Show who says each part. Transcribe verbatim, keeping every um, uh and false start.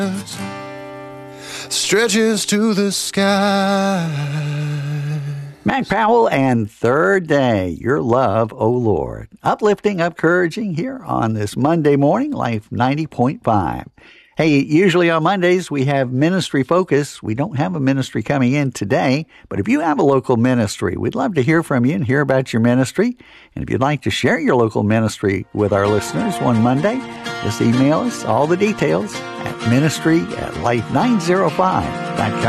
Speaker 1: stretches to the sky.
Speaker 2: Mac Powell and Third Day, Your Love, O Lord. Uplifting, encouraging here on this Monday morning, Life ninety point five. Hey, usually on Mondays we have ministry focus. We don't have a ministry coming in today, but if you have a local ministry, we'd love to hear from you and hear about your ministry. And if you'd like to share your local ministry with our listeners one Monday, just email us all the details at ministry at life nine oh five dot com.